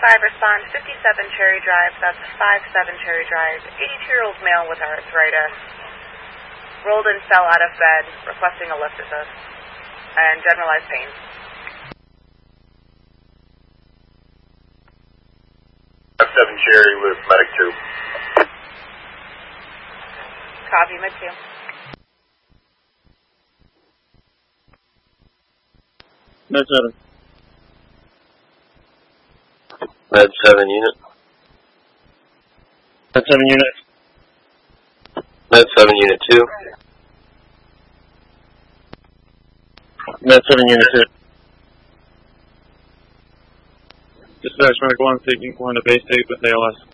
respond 57 Cherry Drive, that's 57 Cherry Drive, 82-year-old male with arthritis, rolled and fell out of bed, requesting a lift assist, and generalized pain. Seven Cherry with Medic 2. Copy, Med 2. Med 7. Med 7 unit. Med 7 unit. Med 7 unit 2. Med 7 unit 2. Dispatch Medic 1 taking 1 to base tape with ALS.